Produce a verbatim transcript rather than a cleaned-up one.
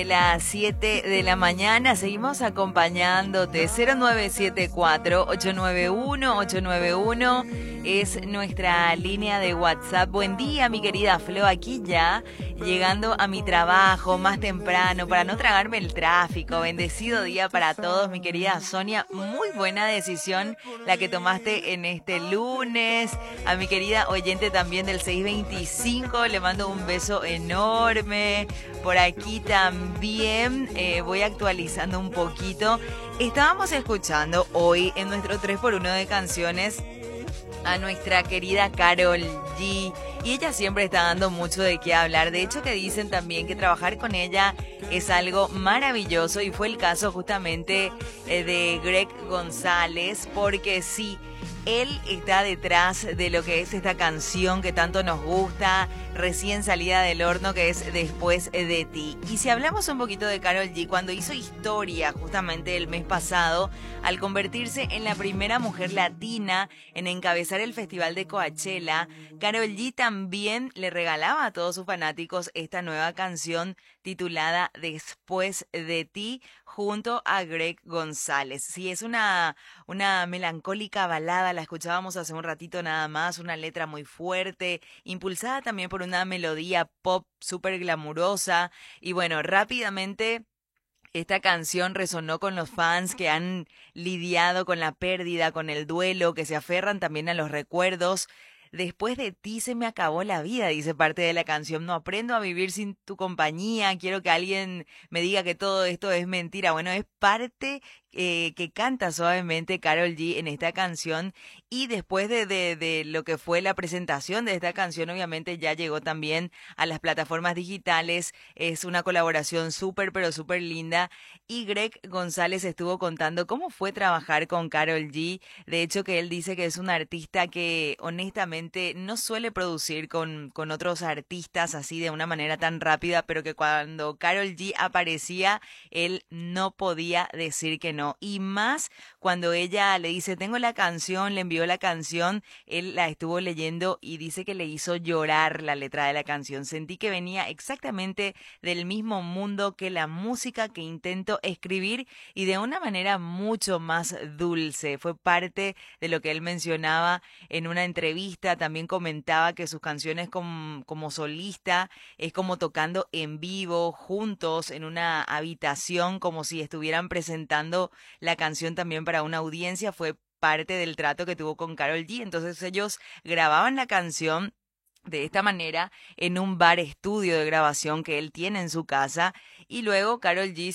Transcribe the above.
Las siete de la mañana seguimos acompañándote. Cero nueve siete cuatro, ocho nueve uno, ocho nueve uno es nuestra línea de WhatsApp. Buen día, mi querida Flo, aquí ya llegando a mi trabajo más temprano para no tragarme el tráfico. Bendecido día para todos, mi querida Sonia. Muy buena decisión la que tomaste en este lunes. A mi querida oyente también del seiscientos veinticinco le mando un beso enorme. Por aquí también eh, voy actualizando un poquito. Estábamos escuchando hoy en nuestro tres por uno de canciones a nuestra querida Karol G. Y ella siempre está dando mucho de qué hablar. De hecho, que dicen también que trabajar con ella es algo maravilloso. Y fue el caso justamente eh, de Greg González. Porque sí, él está detrás de lo que es esta canción que tanto nos gusta, recién salida del horno, que es Después de ti. Y si hablamos un poquito de Karol G, cuando hizo historia justamente el mes pasado, al convertirse en la primera mujer latina en encabezar el Festival de Coachella, Karol G también le regalaba a todos sus fanáticos esta nueva canción titulada Después de ti, junto a Greg González. Sí, es una, una melancólica balada, la escuchábamos hace un ratito nada más, una letra muy fuerte, impulsada también por una melodía pop súper glamurosa. Y bueno, rápidamente esta canción resonó con los fans que han lidiado con la pérdida, con el duelo, que se aferran también a los recuerdos. Después de ti se me acabó la vida, dice parte de la canción. No aprendo a vivir sin tu compañía. Quiero que alguien me diga que todo esto es mentira. Bueno, es parte eh, que canta suavemente Karol G en esta canción. Y después de, de, de lo que fue la presentación de esta canción, obviamente ya llegó también a las plataformas digitales. Es una colaboración súper, pero súper linda. Y Greg González estuvo contando cómo fue trabajar con Karol G. De hecho, que él dice que es un artista que honestamente no suele producir con, con otros artistas así de una manera tan rápida, pero que cuando Karol G aparecía, él no podía decir que no. Y más cuando ella le dice, tengo la canción, le envió la canción, él la estuvo leyendo y dice que le hizo llorar la letra de la canción. Sentí que venía exactamente del mismo mundo que la música que intento escribir y de una manera mucho más dulce. Fue parte de lo que él mencionaba en una entrevista. También comentaba que sus canciones como, como solista es como tocando en vivo, juntos, en una habitación, como si estuvieran presentando la canción también para una audiencia. Fue parte del trato que tuvo con Karol G. Entonces ellos grababan la canción de esta manera en un bar estudio de grabación que él tiene en su casa y luego Karol G